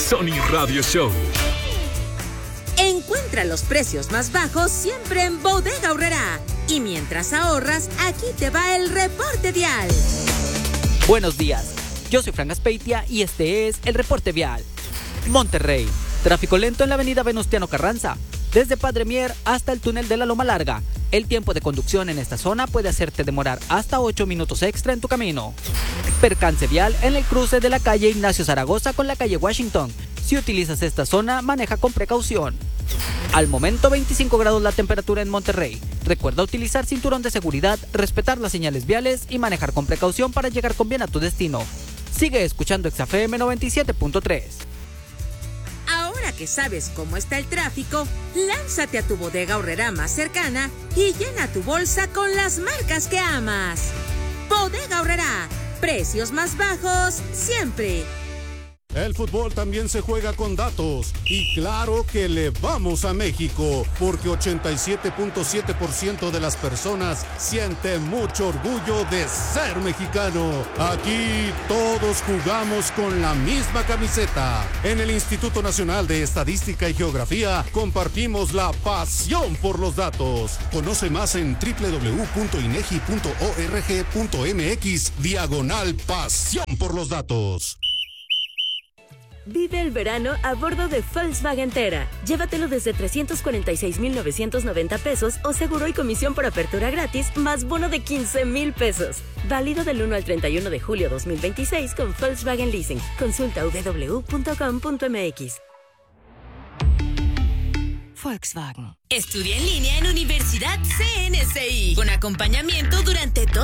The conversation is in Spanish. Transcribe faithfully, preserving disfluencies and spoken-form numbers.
Sony Radio Show. Encuentra los precios más bajos siempre en Bodega Aurrerá. Y mientras ahorras, aquí te va el reporte vial. Buenos días, yo soy Frank Aspeitia y este es el reporte vial. Monterrey, tráfico lento en la avenida Venustiano Carranza, desde Padre Mier hasta el túnel de la Loma Larga. El tiempo de conducción en esta zona puede hacerte demorar hasta ocho minutos extra en tu camino. Percance vial en el cruce de la calle Ignacio Zaragoza con la calle Washington. Si utilizas esta zona, maneja con precaución. Al momento, veinticinco grados la temperatura en Monterrey. Recuerda utilizar cinturón de seguridad, respetar las señales viales y manejar con precaución para llegar con bien a tu destino. Sigue escuchando X F M noventa y siete punto tres. Ahora que sabes cómo está el tráfico, lánzate a tu Bodega Aurrerá más cercana y llena tu bolsa con las marcas que amas. Bodega Aurrerá, precios más bajos siempre. El fútbol también se juega con datos y claro que le vamos a México porque ochenta y siete punto siete por ciento de las personas sienten mucho orgullo de ser mexicano. Aquí todos jugamos con la misma camiseta. En el Instituto Nacional de Estadística y Geografía compartimos la pasión por los datos. Conoce más en doble u doble u doble u punto inegi punto org punto mx diagonal pasión por los datos. Vive el verano a bordo de Volkswagen Tera. Llévatelo desde trescientos cuarenta y seis mil novecientos noventa pesos o seguro y comisión por apertura gratis más bono de quince mil pesos. Válido del uno al treinta y uno de julio dos mil veintiséis con Volkswagen Leasing. Consulta doble u doble u doble u punto com punto mx. Volkswagen. Estudia en línea en Universidad C N C I con acompañamiento durante todo